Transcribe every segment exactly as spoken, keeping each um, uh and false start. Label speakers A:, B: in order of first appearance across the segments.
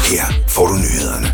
A: Her får du nyhederne.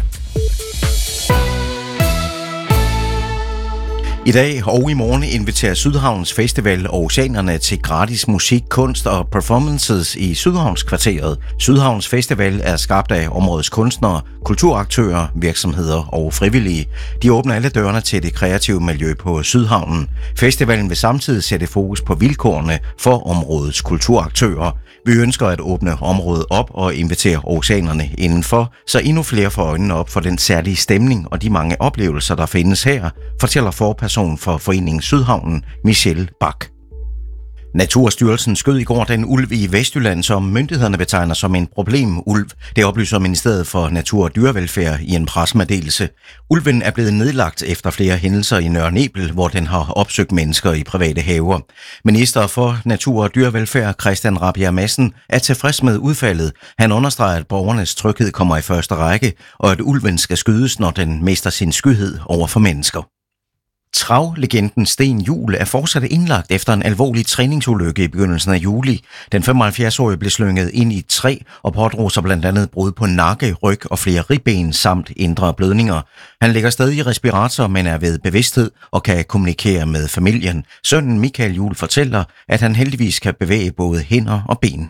B: I dag og i morgen inviterer Sydhavns Festival og Oceanerne til gratis musik, kunst og performances i Sydhavnskvarteret. Sydhavns Festival er skabt af områdets kunstnere, kulturaktører, virksomheder og frivillige. De åbner alle dørene til det kreative miljø på Sydhavnen. Festivalen vil samtidig sætte fokus på vilkårene for områdets kulturaktører. Vi ønsker at åbne området op og invitere oceanerne indenfor, så endnu flere får øjnene op for den særlige stemning og de mange oplevelser, der findes her, fortæller forperson for Foreningen Sydhavnen, Michelle Bak. Naturstyrelsen skød i går den ulv i Vestjylland, som myndighederne betegner som en problemulv. Det oplyser Ministeriet for Natur og Dyrevelfærd i en pressemeddelelse. Ulven er blevet nedlagt efter flere hændelser i Nørre Nebel, hvor den har opsøgt mennesker i private haver. Minister for Natur og Dyrevelfærd, Christian Rabjerg Madsen, er tilfreds med udfaldet. Han understreger, at borgernes tryghed kommer i første række, og at ulven skal skydes, når den mister sin skyhed over for mennesker. Travlegenden Sten Juhl er fortsat indlagt efter en alvorlig træningsulykke i begyndelsen af juli. Den femoghalvfjerds-årige blev slynget ind i et træ og pådrog sig blandt andet brud på nakke, ryg og flere ribben samt indre blødninger. Han ligger stadig i respirator, men er ved bevidsthed og kan kommunikere med familien. Sønnen Michael Juhl fortæller, at han heldigvis kan bevæge både hænder og ben.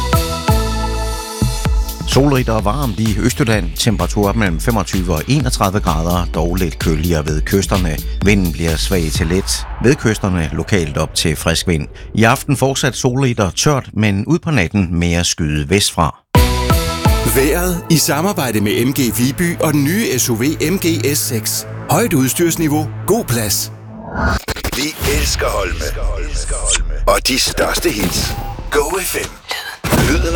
B: Solrigt og varmt i Østjylland. Temperatur mellem femogtyve og enogtredive grader, dog lidt køligere ved kysterne. Vinden bliver svag til let. Ved kysterne lokalt op til frisk vind. I aften fortsat solrigt og tørt, men ud på natten mere skyde vestfra.
A: Vejret i samarbejde med M G Viby og den nye S U V M G S seks. Højt udstyrsniveau, god plads. Vi elsker Holme. Og de største hits. Go F M. Lyden